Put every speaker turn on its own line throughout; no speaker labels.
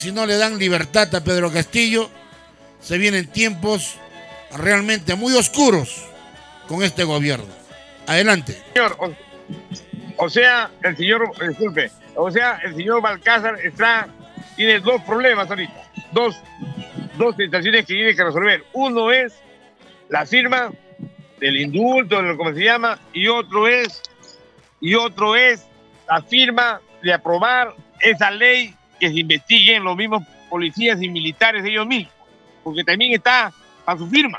Si no le dan libertad a Pedro Castillo, se vienen tiempos realmente muy oscuros con este gobierno. Adelante.
Señor, o sea, el señor, disculpe, o sea, el señor Balcázar tiene dos problemas ahorita, dos situaciones que tiene que resolver. Uno es la firma del indulto, como se llama, y otro es la firma de aprobar esa ley que se investiguen los mismos policías y militares ellos mismos, porque también está a su firma,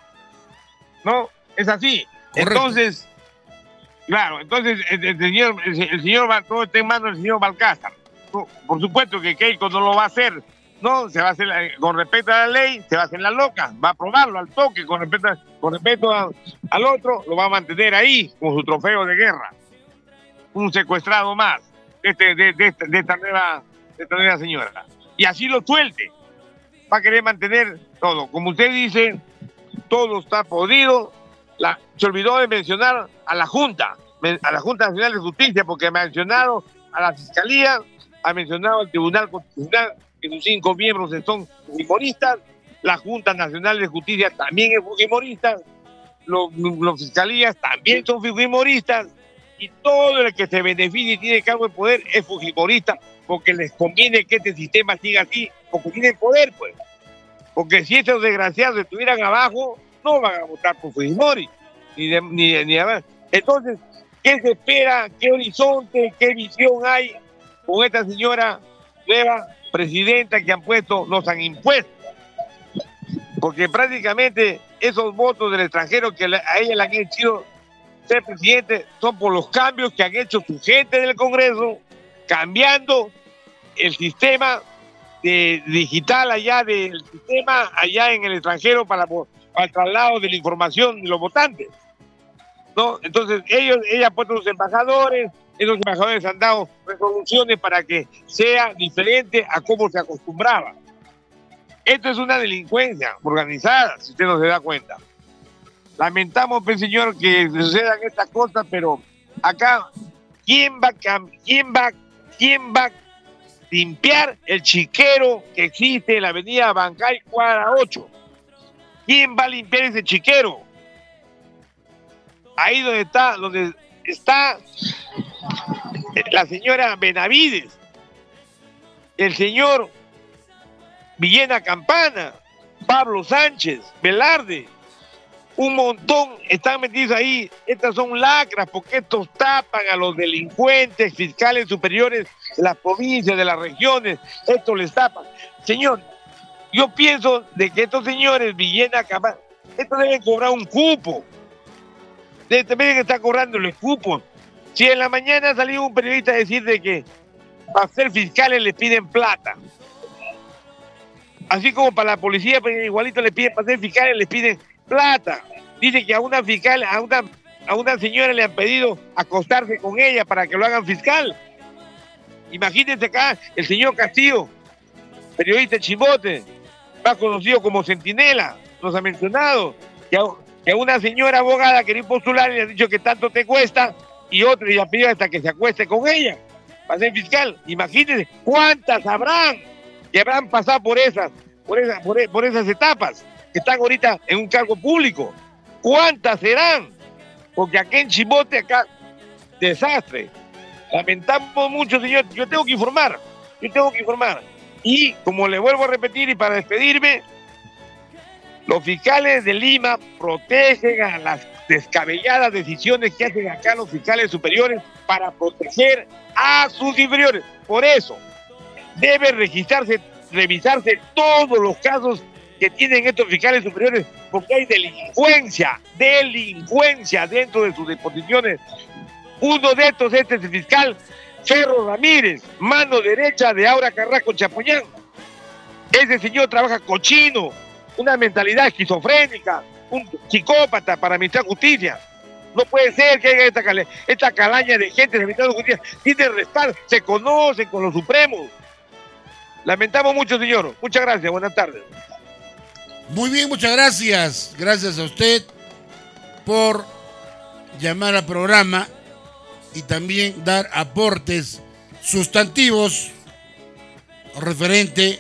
¿no? Es así. Correcto. Entonces, claro, entonces el señor todo está en manos del señor Balcázar. Por supuesto que Keiko no lo va a hacer, ¿no? Se va a hacer con respecto a la ley, se va a hacer la loca, va a aprobarlo al toque, con respecto al otro, lo va a mantener ahí como su trofeo de guerra. Un secuestrado más de esta nueva señora. Y así lo suelte. Va a querer mantener todo. Como usted dice, todo está podrido. Se olvidó de mencionar a la Junta Nacional de Justicia, porque ha mencionado a la Fiscalía, ha mencionado al Tribunal Constitucional, que sus 5 miembros son fujimoristas. La Junta Nacional de Justicia también es fujimorista. Los fiscalías también son fujimoristas. Y todo el que se beneficie y tiene cargo de poder es fujimorista, porque les conviene que este sistema siga así, porque tienen poder, pues. Porque si estos desgraciados estuvieran abajo, no van a votar por Fujimori, ni a ver. Entonces, ¿qué se espera? ¿Qué horizonte? ¿Qué visión hay con esta señora nueva presidenta que nos han impuesto? Porque prácticamente esos votos del extranjero que a ella le han hecho ser presidente son por los cambios que han hecho su gente del Congreso, cambiando el sistema digital del sistema allá en el extranjero para el traslado de la información de los votantes, ¿no? Entonces ella ha puesto los embajadores, esos embajadores han dado resoluciones para que sea diferente a cómo se acostumbraba. Esto es una delincuencia organizada, si usted no se da cuenta. Lamentamos, pues, señor, que sucedan estas cosas, pero acá, ¿quién va a limpiar el chiquero que existe en la avenida Bancay, cuadra 8? ¿Quién va a limpiar ese chiquero? Ahí donde está la señora Benavides, el señor Villena Campana, Pablo Sánchez, Velarde, un montón están metidos ahí. Estas son lacras, porque estos tapan a los delincuentes, fiscales superiores de las provincias, de las regiones. Estos les tapan. Señor, yo pienso de que estos señores, Villena Campana, estos deben cobrar un cupo. Deben estar cobrándoles cupos. Si en la mañana salió un periodista a decir de que para ser fiscales les piden plata, así como para la policía, pues igualito les piden, para ser fiscales les piden plata. Dice que a una fiscal, a una señora le han pedido acostarse con ella para que lo hagan fiscal. Imagínense acá el señor Castillo, periodista Chimbote, más conocido como Centinela, nos ha mencionado que a una señora abogada quería postular y le ha dicho que tanto te cuesta, y otro le ha pedido hasta que se acueste con ella para ser fiscal. Imagínense cuántas habrán que habrán pasado por esas etapas, que están ahorita en un cargo público. ¿Cuántas serán? Porque aquí en Chimbote, acá, desastre. Lamentamos mucho, señor. Yo tengo que informar. Y como le vuelvo a repetir y para despedirme, los fiscales de Lima protegen a las descabelladas decisiones que hacen acá los fiscales superiores para proteger a sus inferiores. Por eso, debe revisarse todos los casos que tienen estos fiscales superiores, porque hay delincuencia dentro de sus disposiciones. Uno de estos es el fiscal Ferro Ramírez, mano derecha de Aura Carrasco Chapoñán. Ese señor trabaja cochino, una mentalidad esquizofrénica, un psicópata para administrar justicia. No puede ser que haya esta calaña de gente administrando justicia. Tiene respaldo, se conocen con los supremos. Lamentamos mucho, señor. Muchas gracias, buenas tardes.
Muy bien, muchas gracias. Gracias a usted por llamar al programa y también dar aportes sustantivos referente